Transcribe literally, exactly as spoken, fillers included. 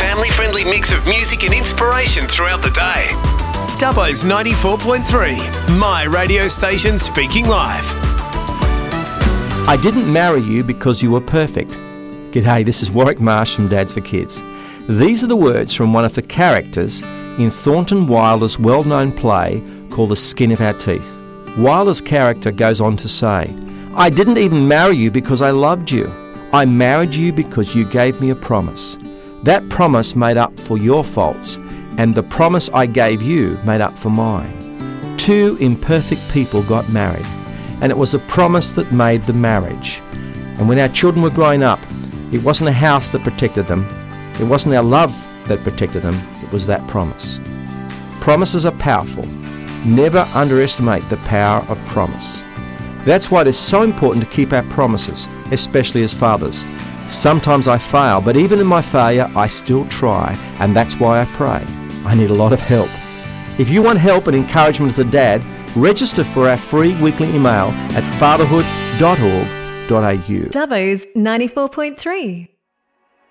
family-friendly mix of music and inspiration throughout the day. Dubbo's ninety-four point three, my radio station speaking live. I didn't marry you because you were perfect. G'day, this is Warwick Marsh from Dads for Kids. These are the words from one of the characters in Thornton Wilder's well-known play called The Skin of Our Teeth. Wilder's character goes on to say, I didn't even marry you because I loved you. I married you because you gave me a promise. That promise made up for your faults, and the promise I gave you made up for mine. Two imperfect people got married, and it was a promise that made the marriage. And when our children were growing up, it wasn't a house that protected them, it wasn't our love that protected them, it was that promise. Promises are powerful. Never underestimate the power of promise. That's why it is so important to keep our promises, especially as fathers. Sometimes I fail, but even in my failure, I still try, and that's why I pray. I need a lot of help. If you want help and encouragement as a dad, register for our free weekly email at fatherhood dot org dot a u. Dubbo's ninety-four point three.